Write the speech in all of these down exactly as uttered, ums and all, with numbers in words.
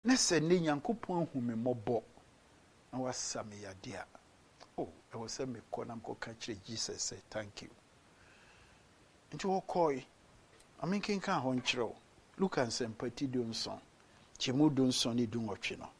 na se ne Nyankopɔn hu me mmɔbɔ na wasa me yade a oh I was say me kɔ na mkɔ ka kyerɛ Jesus say thank you nti wɔkɔe ame kenka ho nkyerɛw Luka nsɛmpati du nson kyemu du nson ne du nwɔtwe no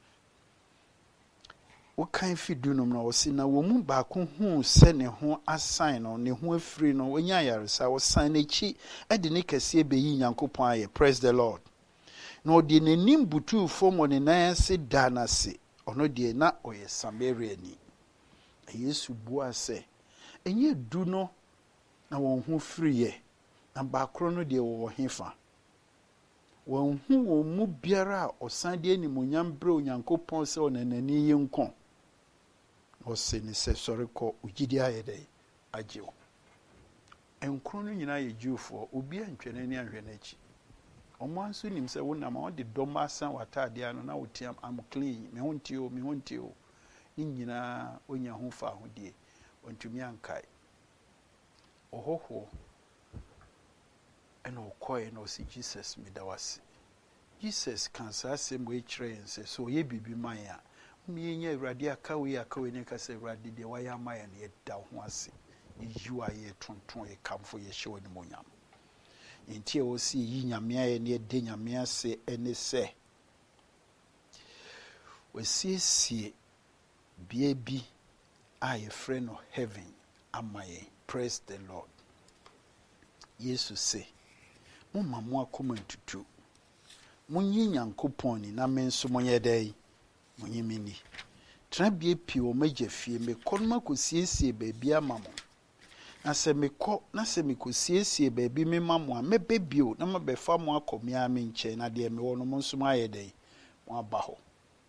wokan fi du nom na wɔsi na wɔ mu baako hu sɛ ne ho asan no ne ho afiri no wonya yaresa wɔsan n'akyi ɛde ne kɛseɛ bɛyi Nyankopɔn ayɛ praise the Lord na ɔde n'anim butu fam wɔ ne nan ase da n'ase ɔno deɛ na ɔyɛ Samariani Yesu bua sɛ ɛnyɛ du no na wɔn ho firiɛ na baakoro no deɛ wɔwɔ hefa wɔn hu wɔn mu biara a ɔsan de animonyam brɛ Onyankopɔn sɛ ɔnanani yi nkɔ ɔsɛ ne sɛ sɔre kɔ ogyidi ayɛ dɛ agye wo ɛnkoro no nyinaa yɛ Jewfoɔ obi antwene ne anhwɛ n'akyi ɔmo anso nim sɛ wonam a ɔde dɔm asan w'ataadeɛ ano na wotiam am clean me ho ntio me ho ntio ne nyinaa onya ho fa ahodie ɔntumi ankae ɔhɔhoɔ ɛna ɔkɔe na ɔsi Jesus meda wase Jesus kan saa asɛm wɔ kyerɛ yɛn sɛ so ɔyɛ bibi man a mmeyɛnya Awurade aka wei aka wei ne ka sɛ Awurade deɛ wayɛ ama yɛn no yɛda ho ase yiw a yɛ tonton yɛ kamfo yɛ hyɛ wɔ ne monyam nti a wɔsi yi nyame ayɛ ne yɛde nyame ase ɛne sɛ wɔsiesie bea bi a yɛfrɛ no heaven ama yɛn praise the Lord Yesu se mumma mo akoma ntutu munyi Nyankopɔn ni na me nso monyɛ dai munyi mini tra bie pii o magya fie me kɔ no makosiesie baabi ama mo na sɛ me kɔ na sɛ me kosiesie baabi me ma mo a mɛbɛ bio na mabɛfa mo akɔ me a me nkyɛn na deɛ me wɔ no mo nso ayɛ dai mo aba hɔ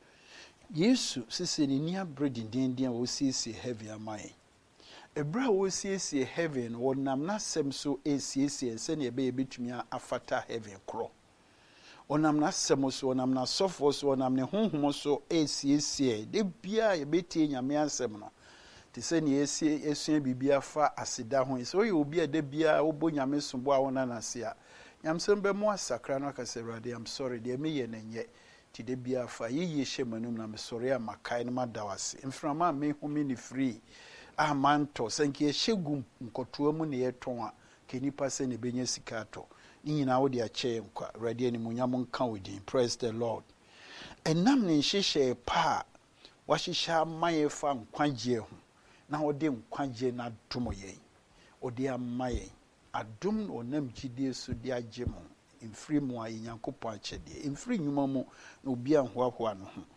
Yesu sese ne nia bredindindin a wosiesie heaven ama yɛn Ebra wosiesie heaven wonam na sem so esiesie sɛ ne be betumi afata heaven kro onam na sem so onam na sofo so onam ne honhom so esiesie de bia ye betie nyame asem no te sɛ ne esie esua bibia fa aseda ho so ye obi a de bia obo nyame sombo a wona na se a nyamsem be mo asakra no akase Awurade I'm sorry de me ye nenye ti de bia fa ye ye hye manum na me sorry amakai no madawase mframa me humi ni free amanto sanke hyegum nkotoa mu ne yeton a kenipa se ne benya sikato ni nyina wo de ache nkwa Awurade ani munyam nka wodin praise the Lord enam ne nhyehyɛ pa wahyehyɛ amaye fa nkwagye ho na wo de nkwagye na dom yɛn wo de amaye adom no nam gidie so de agye mo mfiri mu a Nyankopɔn akyɛde mfiri nyuma mu na obi anhoahoa no ho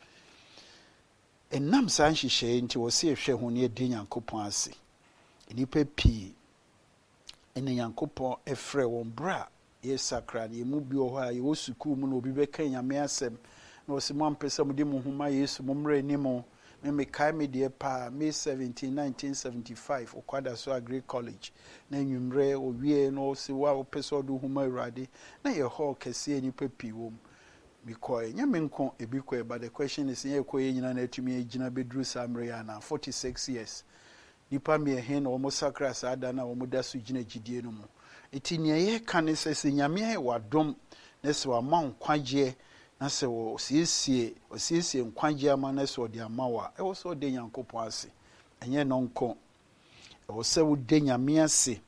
enam san hyehyɛ nti wo se hwɛ ho ne de Nyankopɔn ase nipa pii ene Nyankopɔn efrɛ won bra ye sakra ne mu bi wɔ hɔ a ye wo sukuu mu na obi bɛka nyame asɛm na wo se mo ampesa mo de mo homa Yesu mo mra ni mo me me kai me de pa May seventeenth nineteen seventy-five okwada so Agri College na nwumre owie no se wa wo pesa do homa Awurade na ye hɔ kɛse nipa pii wom because nyame nko ebi ko but the question is ye ko ye nyina na atumi agina bedru samre ya na forty-six years nipa me he na omo sakra sa ada na omo da so gina gidie no mu eti ne ye ka ne sɛ sɛ nyame ayɛ wadom na sɛ wa ma nkwagye na sɛ wo siesie o siesie nkwagye ama na sɛ ɔde ama wa e wo sɛ ɔde Nyankopɔn ase enye no nko e wo sɛ wo de nyame ase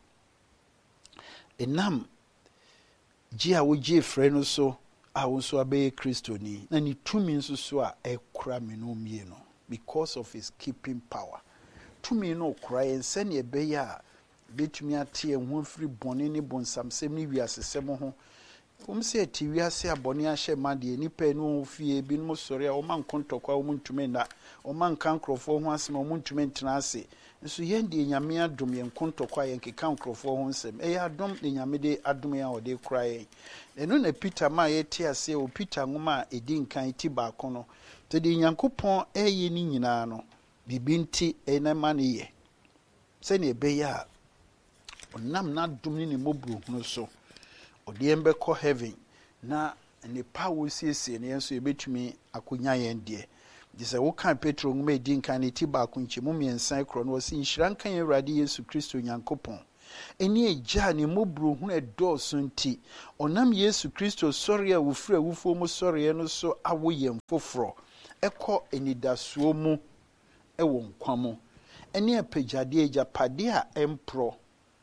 enam gye a wo gye frɛ no so a wo so abe Kristo ni na ni tumi nso so a ekura me no mie no because of his keeping power tumi no kura yen sɛ ne ebe ya betumi ate ho free bɔne ne bonsam sɛm ne wiasesɛm ho um sɛ ti wiase abɔne ahyɛ ma de nipa no fie bi no sɔre a o man kontɔkwa o muntumi na o man kan krofo ho asɛm o muntumi ntena ase nso yɛn de nyame adom yɛn kontɔkwa yɛn keka krofo ho nsɛm ɛyɛ adom ne nyame de adom yɛn a ɔde kura yɛn ɛno na Peter ma yɛte ase o Peter ngoma edi nkan ti baako no te de Nyankopɔn ɛyɛ ni nyinaa no bibi nti ɛna ma ne yɛ sɛ ne ɛbɛyɛ a onam na adom ne ne mobru no so ɔde yɛn bɛkɔ heaven na ne power siesie ne yɛn so yɛbɛtumi akonya yɛn deɛ de sɛ wo kan Petro ngoma edi nkan ne ti baako nkyɛ mu miɛnsa kro no wɔsi nhyira nkan Awurade Yesu Kristo Nyankopɔn eni eja ne mobro hu edoso nti onam Yesu Kristo sori a wofura wufo mu sori no so awo yem foforo ekọ enidasuo mu ewo nkwa mu eni apejade ejapade a empro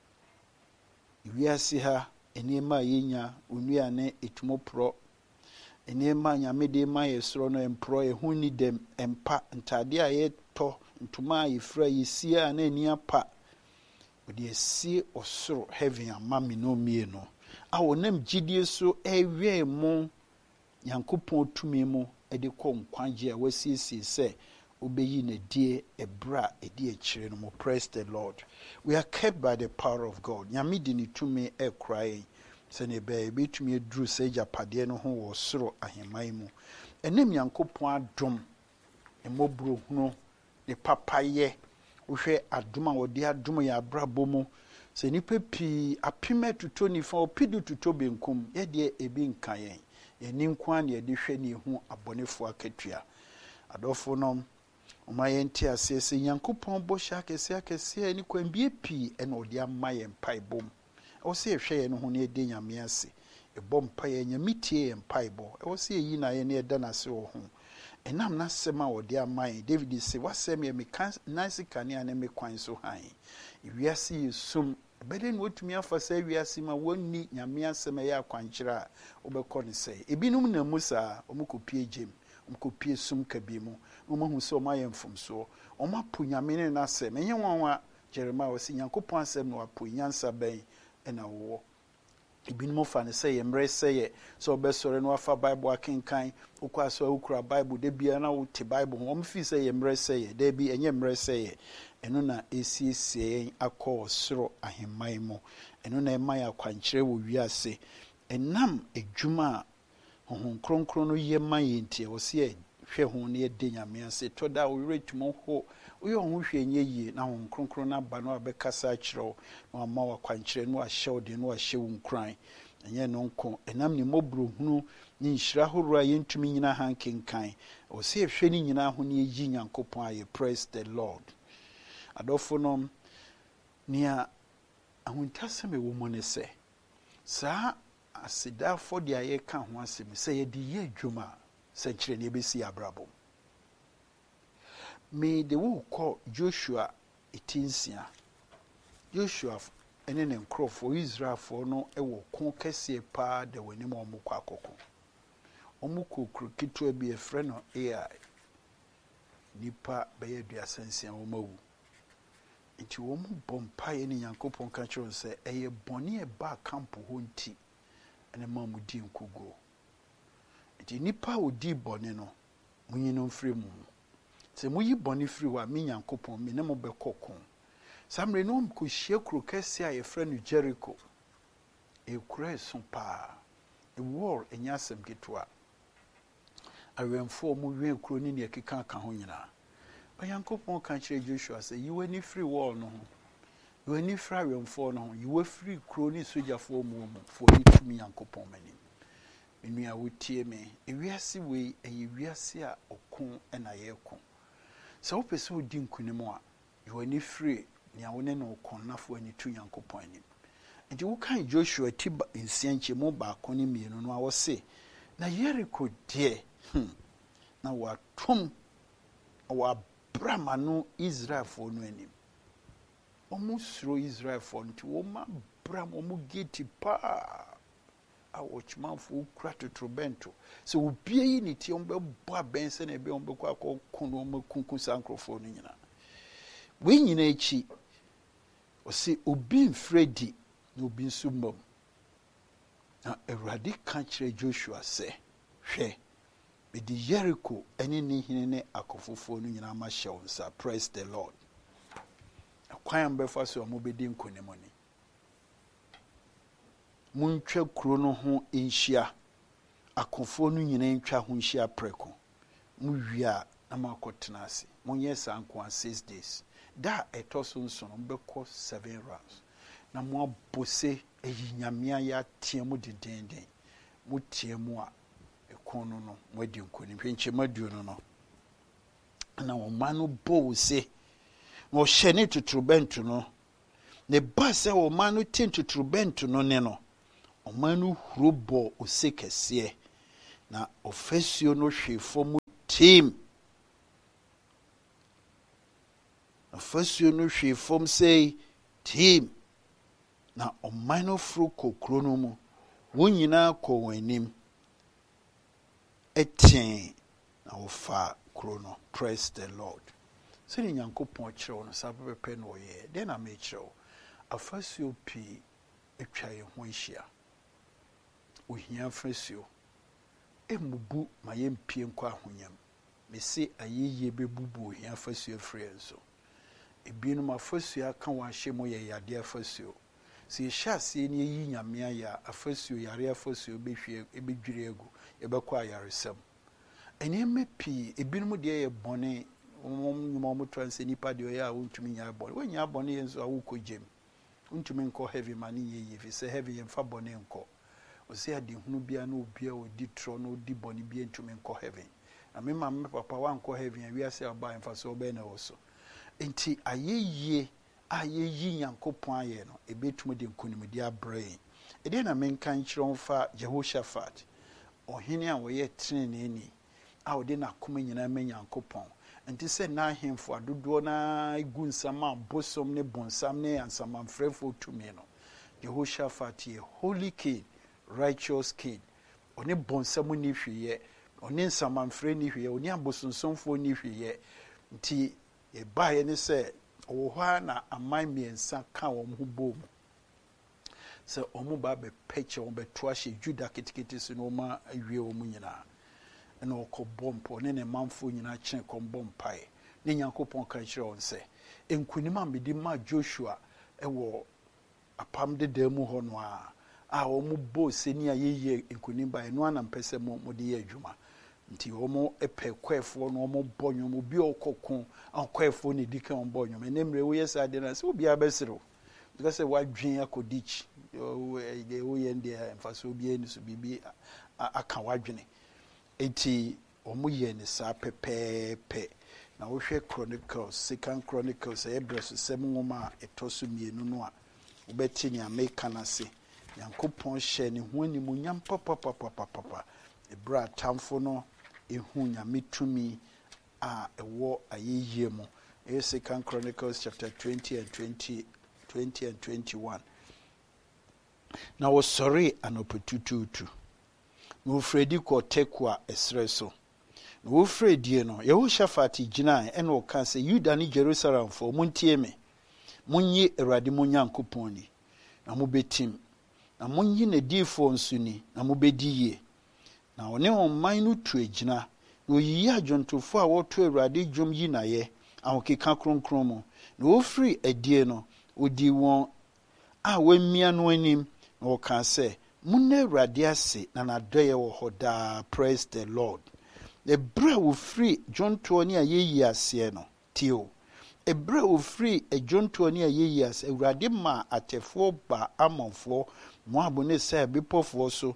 wiase ha enema yenya onua ne etumopro enema nyamede ma yesoro no empro ehu ni dem empa ntade a yeto ntuma yefra yesia na eni apa odi esi osoro heaven amami no mie no a wonam gidie so ewe mu Yankopon tumi mu ede kọ nkwagye a wasiesie se obeyi na die ebra edi ekire no mo. Praise the Lord. We are kept by the power of God. Nyamidi ni tumi e cry se ne be betumi eduru se japade no ho wo soro ahemai mu. Enem Yankopon adom emobro hunu ne papaye wohwe adom a wode adom ya abrabo mu se nipa pi apime tuto nifa opidu tuto benkum ye de ebi nkayen yeni nkwa ne yede hwe ne hu abonefo akatua adofo no omaye nti asese Yankopon bo sha kese akese ni kwambie pi ena ode amaye mpaibom o se hwe ye no ho ne de nyame ase ebom paye nyamitie ye mpaibo o se yi na ye ne eda na se wo ho enam na sema ode amaye David se wasem ye meka nice kane ne me kwan so han iwiase yesum beden wotumi afasa wiase ma wonni nyame asema ya kwankyira obekọ ne sei ebinum na musa omukopie jem omukopie sum kabi mu omahu se omaye mfumso omapo nyame ne na asem enye wanwa Jeremiah wasi Yankopon asem no apo nyansa ben ena wo ebinum fa ne sei emre sei so obesore no afa Bible akenkan ukwaso ukura Bible de bia na wo te Bible ho omfi sei emre sei de bi enye emre sei eno na esiesie akọ soro ahemai mu eno na ema ya kwankyere wo wiase enam edwuma honhon kronkron no yema yenti wo se hwe ho ne de nyame ase toda wo retumo ho wo yo ho hwe nye yie na honhon kronkron na ba no abekasa akiro na ama wa kwankyere no ahye de no ahye wo nkran enye no nko enam ni mobro hunu ni nhira horua yentumi nyina hankenkan wo se hwe ni nyina ho ne yi Nyankopon aye. Praise the Lord. Adofo no nia ahuntaseme wo mo ne se saa asida for dia ye ka ho asem se ye di ye adwuma se kire ne besi abrabo me de wo ko Joshua etinsia Joshua ene ne nkrofo Israel for no e wo ko kese pa de wani mo omukọ akoko omukọ kru kitu abi efre no ai nipa be ye dua sansia wo mawu nti wo mu bompa ye ni Yankopon ka kiro se eye boni e ba kampo ho nti ene ma mu di nkugo nti nipa odi boni no munyino mfiri mu se muyi boni firi wa mi Yankopon mi ne mo be kokon samre no ko hie kro kese a ye fra no Jericho e kura so pa e war enya asem getwa awemfo mu wen kro ni ne keka ka ho nyina Yankopon kan kire Joshua say you any free wall no you any free awemfo no you were free kro ni sojafo mu mu for you to me Yankopon mani menua wotie me ewiase we ewiase a okon na yekon so wo pese odi nkunim a you any free ni awone no okon nafo ani tu Yankopon ani nti wo kan Joshua tiba nsianche mu ba akoni mienu no a wo se na Jericho de hmm na watom wa brama no Israel for no anim omu suro Israel for nti wo ma bram omu geti pa a watchman for kra totrobento so obie yi ni ti ombe bo abense na ebe ombe kwa kono omu kunkun sankrofo no nyina we nyina echi o se obi mfredi na obi nsumom na Awurade ka kire Joshua se hwe Bidi Jericho eni ni hine ne akofofo no nyina ma hye wonsa. Praise the Lord. Akwan befa so mo bedi nkonemo ni muntwa kuro no ho enhia akofo no nyina ntwa ho nhia preko mu wia na makotena ase monye sanko an six days da etoso nso no beko seven rounds na mo abose eyinyamia ya tiemu didenden mu tiemu a kono no mwedi nkoni hwenche maduo no no na o manu bo se no hye ne tutubentu no ne ba sɛ ɔman no te ntotorobɛnto no ne no ɔman no huro bɔ ose kɛseɛ na ɔfasuo no hwee fam tim ɔfasuo no hwee fam sɛ tim na ɔman no foro kɔ kuro no mu wɔn nyinaa kɔ wɔn anim ɛtɛn na wɔfa kuro no. Praise the Lord. Sɛdeɛ Nyankopɔn kyerɛw no saa pɛpɛpɛ na ɔyɛ deɛ na mekyerɛw afasuo pii atwa yɛn ho ahyia ohia afasuo emubu ma yɛmpie nkɔ ahonyam mesi ayɛyie bɛbubu ohia afasuo afiri yɛn so ebinom afasuo aka wɔn ahyɛ mu yɛ yade afasuo sɛ yɛhyɛ aseɛ ne yɛyi nyame ayɛ afasuo yare afasuo bɛhwie ebɛdwiri egu yɛbɛkɔ ayaresɛm ɛnneɛma pii ebinom deɛ yɛ bɔne wɔn nyuma wɔn trans nipa deɛ ɔyɛ a wɔntumi nya bɔne wɔnya bɔne yɛn nso a wɔkɔ gyem wɔntumi nkɔ heavy ma ne yɛ yie fi sɛ heavy yɛn fa bɔne nkɔ ɔsɛ ade hunu bia na obia odi tro na odi bɔne bia ntumi nkɔ heaven na me ma me papa wankɔ heaven a wiase aba mfa so ɔbɛn na wɔ so enti ayɛyie a yɛyi Nyankopɔn ayɛ no ebetumi de nkonimdi abrɛ ɛdeɛ na menka nkyerɛ mfa Jehoshaphat ɔhene a wɔyɛ treneni a ɔde n'akoma nyinaa ma Nyankopɔn enti sɛ na ahemfo adodoɔ na egu nsam a bosom ne bonsam ne ansamanfrɛfo tumi no Jehoshaphat yɛ holy king, righteous king. Oni bonsam ni hweyɛ oni nsamanfrɛ ni hweyɛ oni abosonsomfo ni hweyɛ nti e bae ne sɛ ɔwɔ hɔ na aman miɛnsa ka wɔn ho bom sɛ ɔmo ba bɛ pɛkyɛ wɔn bɛto ahyɛ Juda ketekete so no ma awie wɔn nyinaa ɛna ɔkɔ bɔmpo ne ne manfo nyinaa kyɛn kɔn bɔmpae ne Nyankopɔn ka kyerɛ wɔn sɛ nkunim a mede ma Joshua ɛwɔ apam deda mu hɔ no a a wɔn bɔ seni a yɛyɛ nkunim ba ɛno ana mpɛ sɛ mo de yɛ adwuma nti wɔn ɛpɛ kɔɛfoɔ no wɔn bɔ nnwom obi a ɔkɔko a kɔɛfoɔ ne di ka wɔn bɔ nnwom ɛnna mmerɛ wɔyɛ saa de na sɛ obi abɛserew because sɛ wadwen akɔdikyi ɛɛ wɔyɛ ndeɛ mfa so obi ani so biribi aka wadwene eti wɔn yɛ ne saa pɛpɛɛpɛ na wohwɛ Chronicles Second Chronicles ɛyɛ brɛ so sɛm nwoma a ɛtɔ so mmienu no a wobɛte ne Amerika na se Nyankopɔn hyɛ ne ho animuonyam papapapapapa ebra atamfo no ehu nyame tumi a ɛwɔ ayɛyie mu ɛyɛ Second Chronicles chapter twenty and twenty, twenty and twenty-one na wɔsɔre anɔpɛtutuutu na wɔfrɛdi kɔ Tekoa ɛsrɛ so na wɔfrɛdie no Yehoshaphat gyina ɛna ɔka sɛ Yuda ne Jerusalem fo montie me monyi Awurade mo Nyankopɔn ni na mobɛtim na monyi ne diifo nso ni na mobɛdi yie na ɔne ɔman no tu agyina na oyiyi adwontofo a wɔto Awurade dwom yi na yɛ ahokeka kronkron mu na wɔfiri adie no odi wɔn a wɔamia no anim na wɔka sɛ munna Awurade ase na n'adɔyɛ wɔ hɔ daa. Praise the Lord. Ebra wɔfiri dwontoɔ ne ayɛyi aseɛ no tio ebra wɔfiri adwontoɔ ne ayɛyi ase Awurade ma atɛfoɔ ba amanfoɔ Moab ne sɛ bepɔfoɔ so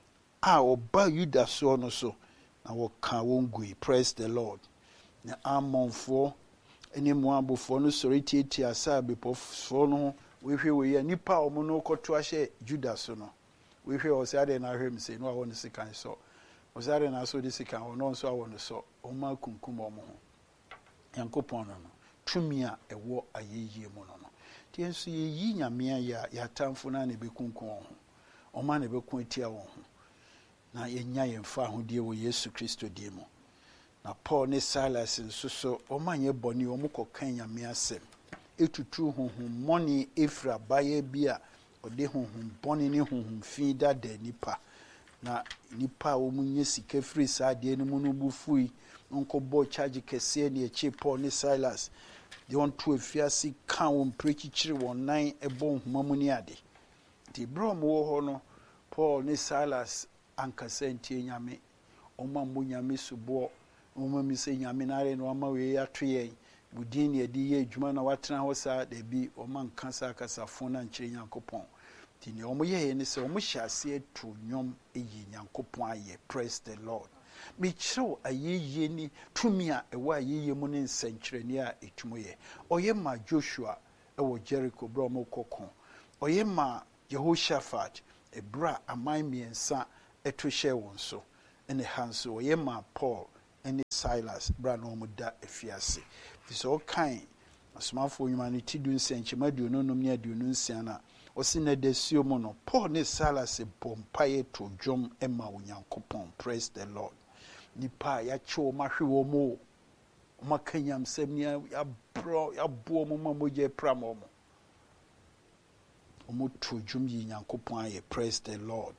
a ɔba Yuda soɔ no so na wɔka wɔn gui. Praise the Lord. Na amanfoɔ ne Moabfoɔ no sɔre tietia sɛ bepɔfoɔ no wɔhwɛ wɔyɛ nipa a wɔn no kɔto ahyɛ Juda so no wɔhwɛ wɔ sɛ ade na ahwɛ m sɛ no a wɔn sika so ɔsare na so de sika ɔno nso awɔ no so ɔma kunkum ɔmo ho Nyankopɔn no no tumi a ɛwɔ ayɛyie mu no no tie nso yɛyi nyame ya yɛatamfo na ne bɛkunkum wɔn ho ɔma ne bɛko atia wɔn ho na yɛnya yɛmfa ahodie wɔ Yesu Kristo die mu na Paul ne Silas nso so ɔma nyɛ bɔne ɔmo kɔka nyame asɛm etutu honhom mɔne efra baye bi a ɔde honhom bɔne ne honhom fi dada nipa na nipa a wɔn nye sika firi saa deɛ no mu no bu fui nko bɔ charge kɛseɛ ne akyi Paul ne Silas de wɔn to afiase ka wɔn prechikyiri wɔn nan ɛbɔ nhoma mu ne ade de brom wɔ hɔ no Paul ne Silas ankasa ntie nyame ɔma mbɔ nyame suboɔ ɔma mi sɛ nyame na are no ɔma wei ato yɛn budin ne yɛde yɛ adwuma na watena hɔ saa da bi ɔma nkasa akasafo na nkyerɛ Nyankopɔn tini ɔmo yɛ ne sɛ ɔmo hyɛ ase to nnwom eyi Nyankopɔn ayɛ. Praise the Lord. Me kyerɛw ayɛyie ni tumi a ɛwɔ ayɛyie mu ne nsɛnkyerɛnne a etumo yɛ ɔyɛ ma Joshua ɛwɔ Jericho bra mo kokon ɔyɛ ma Jehoshaphat ebra aman miensa ɛto hyɛ wɔn so ɛne hanso ɔyɛ ma Paul ɛne Silas bra no mo da afiase fisɛ ɔkan asomafo nyuma ne ti du nsia nkyema aduonu nom ne aduonu nsia na ɔsi na da suo mu no Paul ne Silas bɔ mpaeɛ to dwom ɛma Onyankopɔn. Praise the Lord. Nipa ya cho mahwe wo mo makanyam sem ya bro ya bo mo mamoje pra mo mo omo to dwom yi Nyankopɔn aye. Praise the Lord.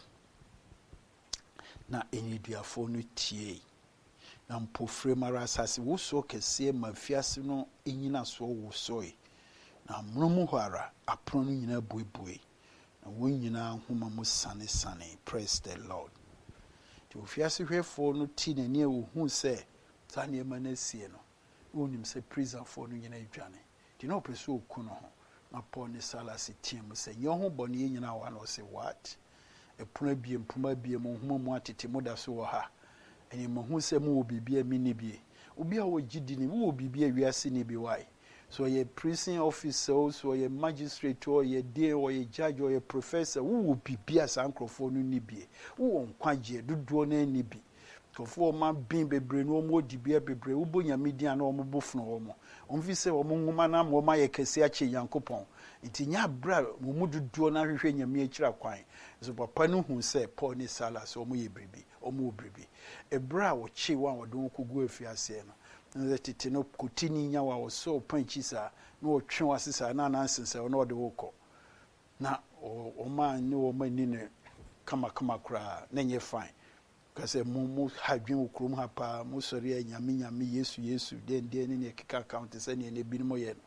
Na eniduafo no tie na mpofre mara asase wo so kese mafiase no enyina so wo soe na mromu hara apron no nyina buebue na wo nyina homa mo sane sane. Praise the Lord. Ti ofiase hwefo no ti na ne wo se sa ne ma na sie no wonim se prison for no nyina adwane ti na opreso oku no ho na Paul ne Silas team se nye ho bɔ ne nyina wa no se what epuna bie mpuma bie mo homa mu atete mo da so wo ha eni mo hu se mo wo bibia mi ne bie obi a wo gidi ni wo bibia wiase ne bi why so ye prison officer so ye magistrate or ye day or ye judge or ye professor wo bibia sankrofo no ni bie wo nkwaje dodo na ni bi kofo ma bin bebre no mo dibia bebre wo bonya media na wo bofno wo mo onfi se wo nwoma na mo ma ye kese a che Yankopɔn nti nya bra mo mu dodo na hwehwe nyame akira kwan so papa no hu se Paul ne Silas wo mo ye bribi wo mo bribi e bra wo che wa wo don kogu afiase no na tete no kotini nya wa wo so panchi sa na wo twe wa sisa na na nsense wo na wo de wo kɔ na o ma ni wo ma ni ne kama kama kra na nye fine kase mu mu hadwen wo krom ha pa mu sori anyame nyame Yesu Yesu den den ne keka account se ne ne bi no ye no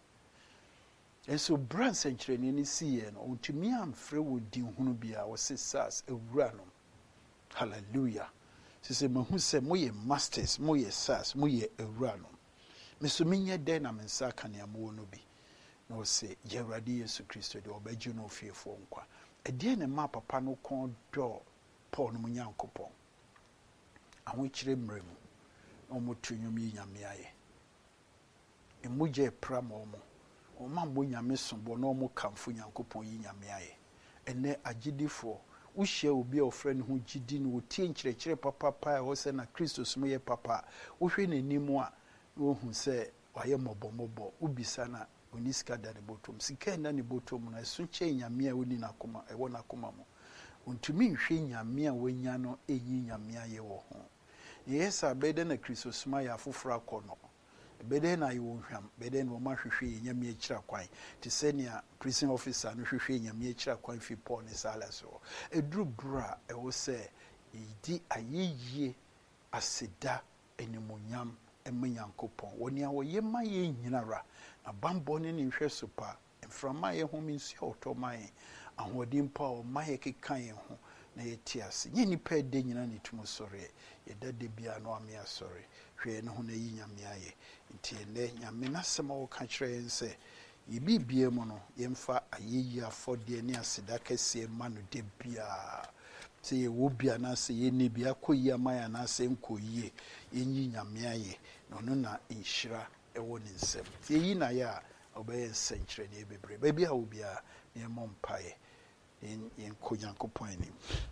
eso brand century ni si ye no ontumi amfre wo di hunu bia wo se sas ewura no. Hallelujah. Sise mahu se moye masters moye sas moye ewura no meso menye den na mensa kane amu no bi na wo se Yewrade Yesu Kristo de obagye no fiefo nkwa ede ne ma papa no kon do Paul no Nyankopɔn awon kire mremu no mo tunwum yi nyame aye emuje pra mo mo o ma mo nyame sombo no mo kamfo Nyankopɔn yi nyame aye ene agidifo wo hia obi a ofre ne ho gidi no tie nkyerɛkyerɛ papa pa wo se na Kristo som ye papa wo hwe n'animu a wo hu se waye mobomobɔ ubisa na oniska da ne botom sika na ne botom na sunche nyame a woni na koma e wona koma mo ontumi nhwe nyame a wanya no eyi nyame aye wo ho yesa bede na Kristo som ya afofra akɔno bede na ye wo hwam bede na wo ma hwehwe nyame akira kwan te senia prison officer no hwehwe nyame akira kwan fi Paul ne Silas so eduru bra e wo se idi ayeye aseda enimonyam ema Nyankopɔn woni a wo ye ma ye nyinara na bambo ne ne hwɛ so pa mframa ye ho minsu otoman ahodin pa o ma ye kekan ye ho na ye tiase nye nipa de nyina ne tumo sɔre ye dade bia no ame asɔre hwɛ ne ho na yi nyame aye nti ene nyame na sema wo ka kyerɛ nse ye bibie mu no ye mfa ayeyi afɔde ne aseda kɛse ma no de bia se ye wo bia na se ye ne bia koyi amaya na se nkoyi yenyi nyame aye no no na inhyira ewo ne nsem ye yi na ya obeye nsenkyere ne bebre ba bia wo bia ne mo mpae in in Nyankopɔn anim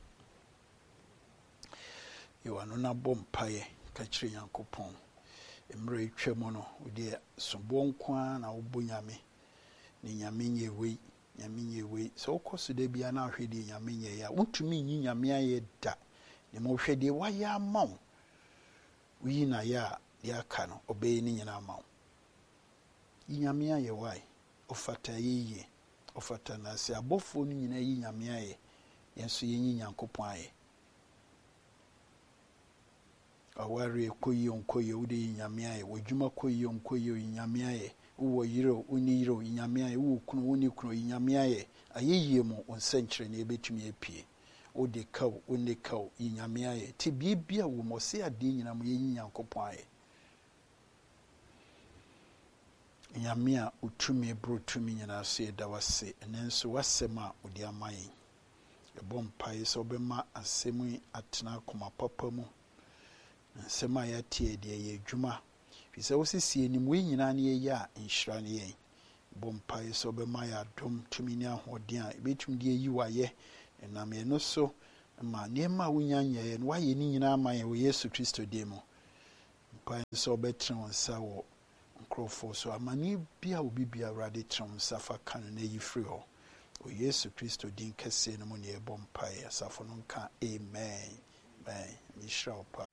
yo ano na bɔ mpae ka kyerɛ Nyankopɔn emre twam no de sombo nkwa na wo bo nyame ni nyame nyewe nyame nyewe so koso de bia na hwede nyame nye ya wontumi nyi nyame aye da ne mo hwede wa ya maw wi na ya ya ka no obey ni nyina maw yi nyame aye wai ofata yiye ofata na se abofo ni nyina yi nyame aye yenso yenyi Nyankopɔn aye awari koyi onkoyi udi nyame aye wodwuma koyi onkoyi nyame aye wo yiro uni yiro nyame aye wo kunu uni kunu nyame aye ayeye mu onsenkyere ne ebetumi apie odi kaw uni kaw nyame aye ti bibia wo mo se ade nyina mo yenyi Nyankopɔn aye nyame a utumi brotumi nyina so eda wase enenso wasema odi amaye ebo mpae so bema asemu atena koma papa mu nsema ya tie de ye dwuma fi se wosisi enim we nyina ne ye a nhyira ne ye Bompae so be ma ya dom tumi ne ahoden a ebetumi de yi waye enam ye no so ma ne ma wonya nyɛ no waye ni nyina ma ye wo Yesu Kristo demo mpae so be tren sa wo nkrofo so amani bia obi bia Awurade tren sa fa kan na yi free ho o Yesu Kristo din kese no mo ne bompae asafo no nka amen amen mi shra pa